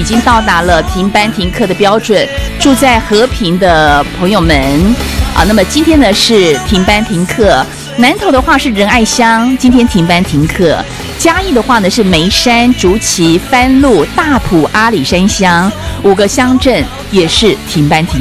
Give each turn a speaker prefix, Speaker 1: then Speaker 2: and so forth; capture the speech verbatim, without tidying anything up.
Speaker 1: 经到达了停班停课的标准。住在和平的朋友们啊，那么今天呢是停班停课。南投的话是仁爱乡，今天停班停课。嘉义的话呢是梅山、竹崎、番路、大埔、阿里山乡五个乡镇也是停班停课。